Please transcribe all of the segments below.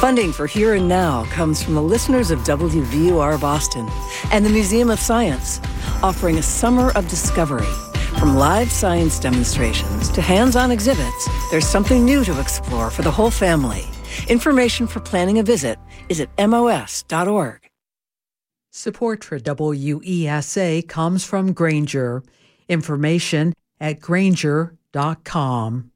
Funding for Here and Now comes from the listeners of WVUR Boston and the Museum of Science, offering a summer of discovery. From live science demonstrations to hands-on exhibits, there's something new to explore for the whole family. Information for planning a visit is at mos.org. Support for WESA comes from Grainger. Information at Grainger.com.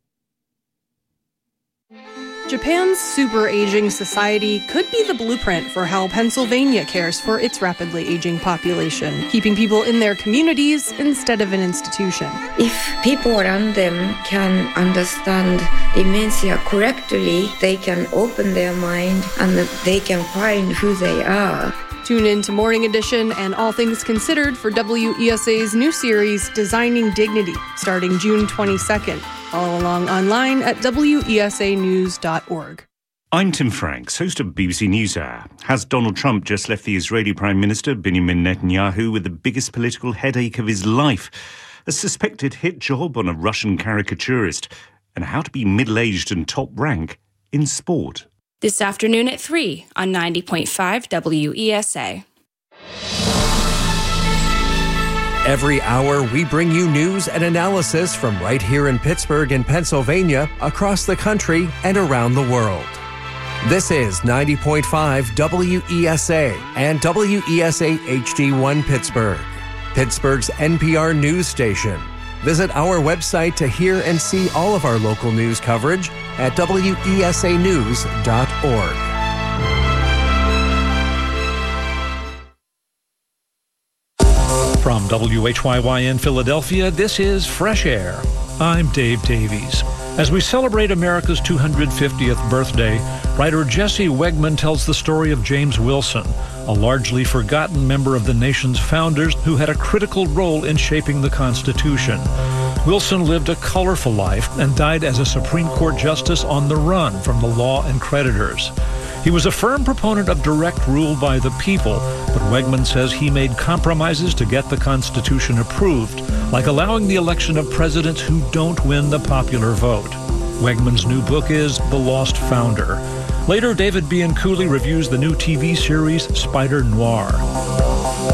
Japan's super-aging society could be the blueprint for how Pennsylvania cares for its rapidly aging population, keeping people in their communities instead of an institution. If people around them can understand dementia correctly, they can open their mind and they can find who they are. Tune in to Morning Edition and All Things Considered for WESA's new series, Designing Dignity, starting June 22nd. Follow along online at wesanews.org. I'm Tim Franks, host of BBC NewsHour. Has Donald Trump just left the Israeli Prime Minister, Benjamin Netanyahu, with the biggest political headache of his life? A suspected hit job on a Russian caricaturist, and how to be middle-aged and top rank in sport. This afternoon at 3 on 90.5 WESA. Every hour, we bring you news and analysis from right here in Pittsburgh and Pennsylvania, across the country, and around the world. This is 90.5 WESA and WESA HD1 Pittsburgh, Pittsburgh's NPR news station. Visit our website to hear and see all of our local news coverage at wesanews.org. From WHYY in Philadelphia, this is Fresh Air. I'm Dave Davies. As we celebrate America's 250th birthday, writer Jesse Wegman tells the story of James Wilson, a largely forgotten member of the nation's founders who had a critical role in shaping the Constitution. Wilson lived a colorful life and died as a Supreme Court justice on the run from the law and creditors. He was a firm proponent of direct rule by the people, but Wegman says he made compromises to get the Constitution approved, like allowing the election of presidents who don't win the popular vote. Wegman's new book is The Lost Founder. Later, David Bianculli reviews the new TV series Spider Noir.